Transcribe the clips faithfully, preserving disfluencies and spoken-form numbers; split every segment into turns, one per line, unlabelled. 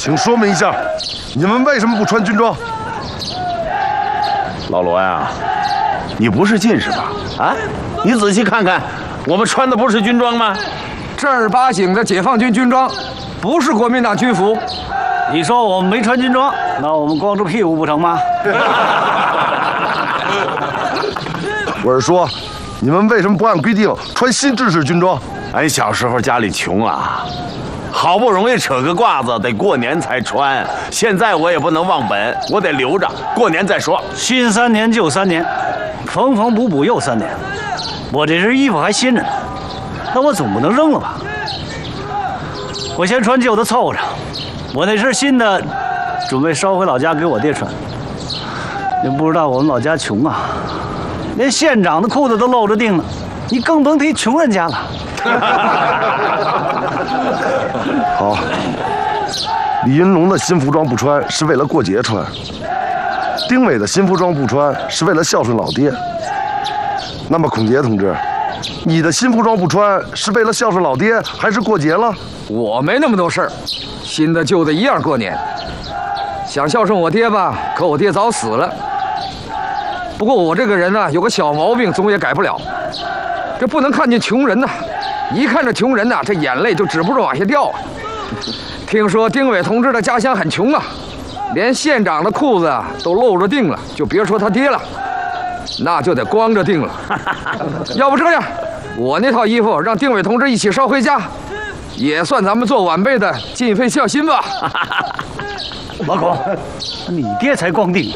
请说明一下，你们为什么不穿军装？
老罗呀，你不是近视吧？啊，你仔细看看，我们穿的不是军装吗？
正儿八经的解放军军装，不是国民党军服。
你说我们没穿军装，那我们光着屁股不成吗？
我是说，你们为什么不按规定穿新制式军装？
俺小时候家里穷啊，好不容易扯个褂子，得过年才穿。现在我也不能忘本，我得留着，过年再说。
新三年旧三年，缝缝补补又三年。我这身衣服还新着呢，那我总不能扔了吧？我先穿旧的凑合着，我那身新的准备捎回老家给我爹穿。你不知道我们老家穷啊，连县长的裤子都露着腚呢，你更甭提穷人家了。
好，李云龙的新服装不穿是为了过节穿，丁伟的新服装不穿是为了孝顺老爹。那么孔杰同志，你的新服装不穿是为了孝顺老爹，还是过节了？
我没那么多事儿，新的旧的一样过年。想孝顺我爹吧，可我爹早死了。不过我这个人呢，有个小毛病，总也改不了，这不能看见穷人呐。一看着穷人呐，这眼泪就止不住往下掉啊！听说丁伟同志的家乡很穷啊，连县长的裤子都露着腚了，就别说他爹了，那就得光着腚了。要不这样，我那套衣服让丁伟同志一起捎回家，也算咱们做晚辈的尽份孝心吧。
老孔，你爹才光腚。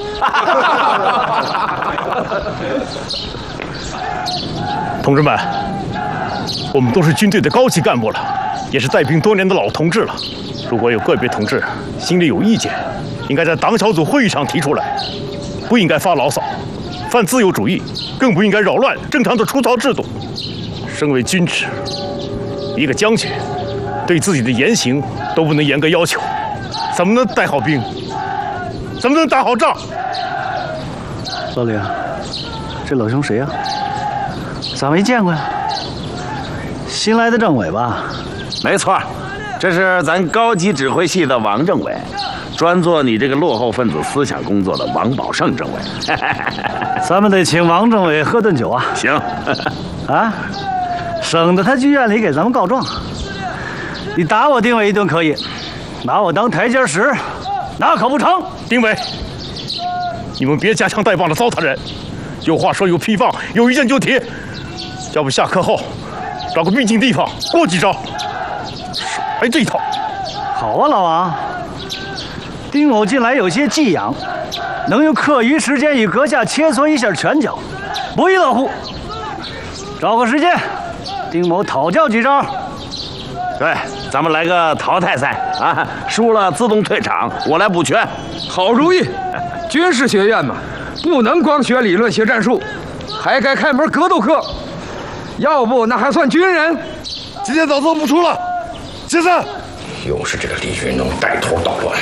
同志们，我们都是军队的高级干部了，也是带兵多年的老同志了。如果有个别同志心里有意见，应该在党小组会议上提出来，不应该发牢骚，犯自由主义，更不应该扰乱正常的出操制度。身为军职，一个将军对自己的言行都不能严格要求，怎么能带好兵？怎么能打好仗？
老李啊，这老兄谁呀、啊？咋没见过呀？新来的政委吧？
没错，这是咱高级指挥系的王政委，专做你这个落后分子思想工作的王宝胜政委。
咱们得请王政委喝顿酒啊！
行，
啊，省得他去院里给咱们告状。你打我丁伟一顿可以，拿我当台阶石，那可不成。
丁伟，你们别夹枪带棒的糟蹋人，有话说有屁放，有一阵就提。要不下课后找个僻静地方过几招，哎，这一套。
好啊，老王。丁某近来有些技痒，能用课余时间与阁下切磋一下拳脚，不亦乐乎。找个时间，丁某讨教几招。
对，咱们来个淘汰赛啊，输了自动退场，我来补拳。
好主意，军事学院嘛，不能光学理论学战术，还该开门格斗课。要不那还算军人？
今天早操不出了，解散。
又是这个李云龙带头捣乱，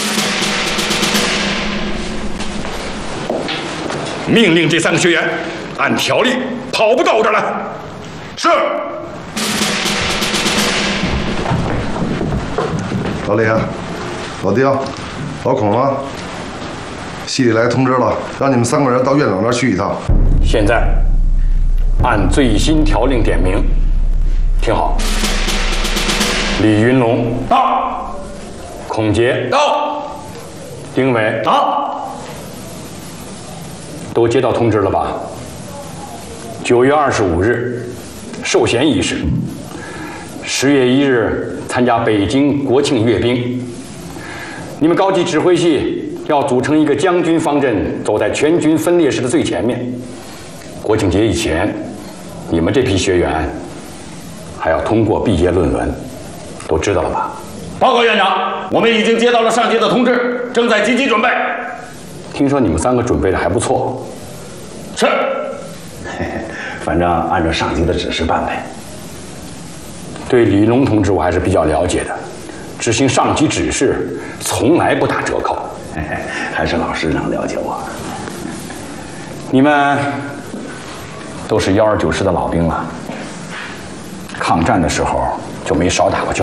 命令这三个学员按条例跑步到我这儿来。是。
老李、老丁、老孔啊，系里来通知了，让你们三个人到院长那儿去一趟。
现在按最新条令点名，听好。李云龙到，孔杰到，丁伟到，都接到通知了吧？九月二十五日授衔仪式，十月一日参加北京国庆阅兵。你们高级指挥系要组成一个将军方阵，走在全军分列式的最前面。国庆节以前，你们这批学员还要通过毕业论文，都知道了吧？
报告院长，我们已经接到了上级的通知，正在积极准备。
听说你们三个准备的还不错。
是。
反正按照上级的指示办呗。
对李云龙同志我还是比较了解的，执行上级指示从来不打折扣。
还是老师长了解我。
你们都是幺二九师的老兵了，抗战的时候就没少打过交